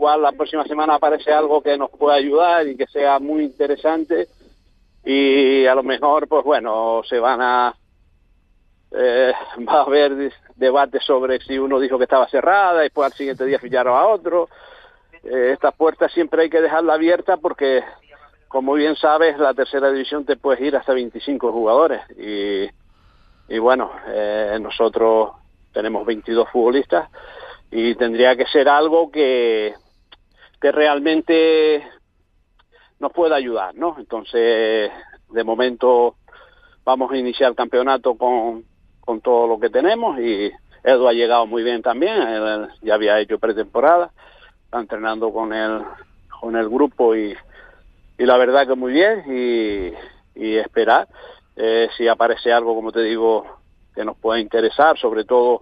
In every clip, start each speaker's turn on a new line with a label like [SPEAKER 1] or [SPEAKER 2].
[SPEAKER 1] igual la próxima semana aparece algo que nos pueda ayudar y que sea muy interesante, y a lo mejor, pues bueno, va a haber debates sobre si uno dijo que estaba cerrada y después al siguiente día ficharon a otro. Estas puertas siempre hay que dejarla abierta porque, como bien sabes, la tercera división te puedes ir hasta 25 jugadores y bueno, nosotros tenemos 22 futbolistas y tendría que ser algo que realmente nos pueda ayudar, ¿no? Entonces, de momento vamos a iniciar el campeonato con todo lo que tenemos, y Edu ha llegado muy bien también. Él ya había hecho pretemporada, está entrenando con el grupo y la verdad que muy bien, y esperar si aparece algo, como te digo, que nos pueda interesar, sobre todo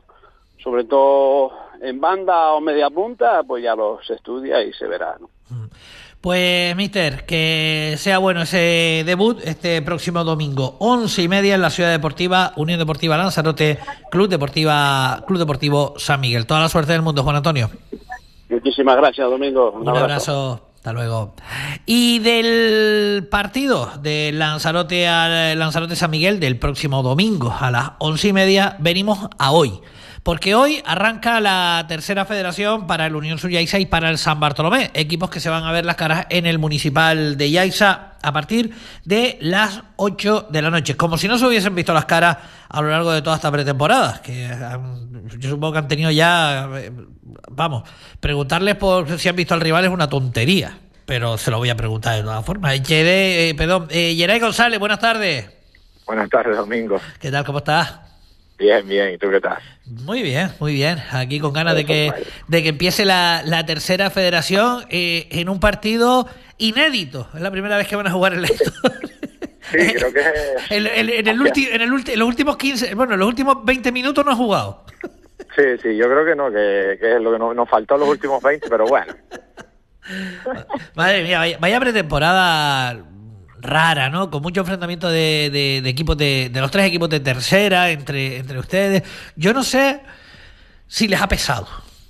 [SPEAKER 1] en banda o media punta, pues ya se estudia y se verá, ¿no?
[SPEAKER 2] Pues, mister, que sea bueno ese debut este próximo domingo, 11:30 en la Ciudad Deportiva, Unión Deportiva Lanzarote, Club Deportivo San Miguel. Toda la suerte del mundo, Juan Antonio.
[SPEAKER 1] Muchísimas gracias, Domingo.
[SPEAKER 2] Un abrazo. Hasta luego. Y del partido de Lanzarote San Miguel del próximo domingo a las 11:30 venimos a hoy. Porque hoy arranca la tercera federación para el Unión Sur-Yaiza y para el San Bartolomé, equipos que se van a ver las caras en el Municipal de Yaiza a partir de las 8 de la noche. Como si no se hubiesen visto las caras a lo largo de toda esta pretemporada, que yo supongo que han tenido ya, preguntarles por si han visto al rival es una tontería, pero se lo voy a preguntar de todas formas. Yeray González, buenas tardes.
[SPEAKER 3] Buenas tardes, Domingo.
[SPEAKER 2] ¿Qué tal, cómo estás?
[SPEAKER 3] Bien, ¿y tú qué tal?
[SPEAKER 2] Muy bien. Aquí con ganas de que empiece la tercera federación en un partido inédito. Es la primera vez que van a jugar en la historia.
[SPEAKER 3] Sí, creo que
[SPEAKER 2] en los últimos 15, los últimos 20 minutos no ha jugado.
[SPEAKER 3] Sí, yo creo que no, que es lo que nos faltó los últimos 20, pero bueno.
[SPEAKER 2] Madre mía, vaya pretemporada rara, ¿no? Con mucho enfrentamiento de equipos de los tres equipos de tercera entre ustedes. Yo no sé si les ha pesado.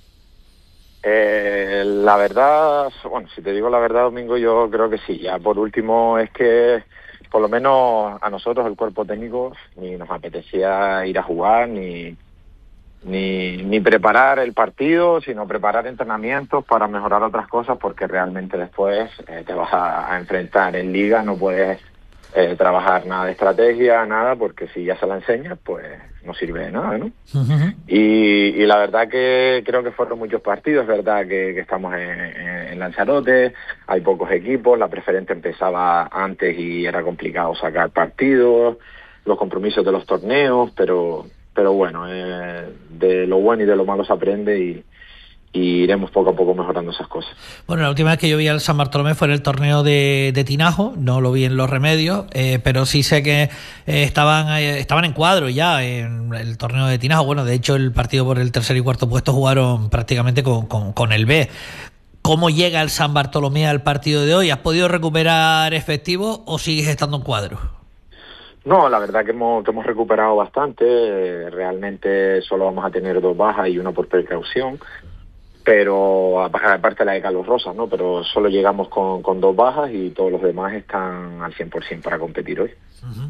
[SPEAKER 3] La verdad, bueno, si te digo la verdad, Domingo, yo creo que sí. Ya por último es que por lo menos a nosotros, el cuerpo técnico, ni nos apetecía ir a jugar, ni preparar el partido, sino preparar entrenamientos para mejorar otras cosas, porque realmente después te vas a enfrentar en liga, no puedes trabajar nada de estrategia, nada, porque si ya se la enseñas, pues no sirve de nada, ¿no? Uh-huh. Y la verdad que creo que fueron muchos partidos, es verdad que estamos en Lanzarote, hay pocos equipos, la preferente empezaba antes y era complicado sacar partidos, los compromisos de los torneos, pero bueno, de lo bueno y de lo malo se aprende y iremos poco a poco mejorando esas cosas.
[SPEAKER 2] Bueno, la última vez que yo vi al San Bartolomé fue en el torneo de Tinajo, no lo vi en los Remedios, pero sí sé que estaban en cuadro ya en el torneo de Tinajo. Bueno, de hecho el partido por el tercer y cuarto puesto jugaron prácticamente con el B. ¿Cómo llega el San Bartolomé al partido de hoy? ¿Has podido recuperar efectivo o sigues estando en cuadro?
[SPEAKER 3] No, la verdad que hemos recuperado bastante. Realmente solo vamos a tener 2 bajas y una por precaución, pero aparte la de Carlos Rosas, ¿no? Pero solo llegamos con 2 bajas y todos los demás están al 100% para competir hoy.
[SPEAKER 2] Uh-huh.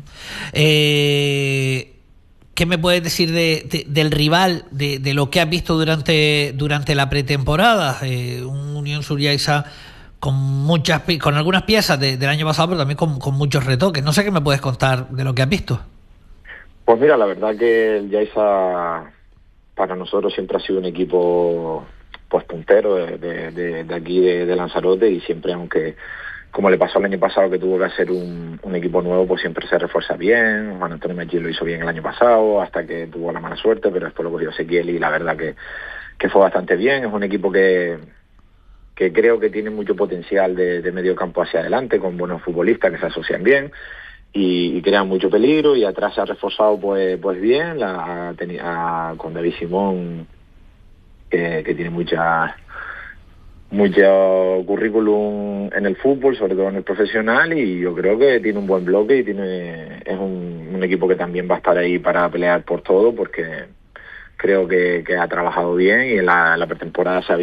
[SPEAKER 2] ¿Qué me puedes decir del rival, de lo que has visto durante la pretemporada? Un Unión Sur-Yaiza con algunas piezas del año pasado, pero también con muchos retoques. No sé qué me puedes contar de lo que has visto.
[SPEAKER 3] Pues mira, la verdad que el Yaiza para nosotros siempre ha sido un equipo pues puntero de aquí de Lanzarote, y siempre, aunque como le pasó el año pasado que tuvo que hacer un equipo nuevo, pues siempre se refuerza bien. Juan Antonio Maggi lo hizo bien el año pasado hasta que tuvo la mala suerte, pero después lo cogió Ezequiel y la verdad que fue bastante bien. Es un equipo que creo que tiene mucho potencial de medio campo hacia adelante, con buenos futbolistas que se asocian bien y crean mucho peligro, y atrás se ha reforzado pues bien con David Simón, que tiene mucho currículum en el fútbol, sobre todo en el profesional, y yo creo que tiene un buen bloque y es un equipo que también va a estar ahí para pelear por todo, porque creo que ha trabajado bien y en la pretemporada se ha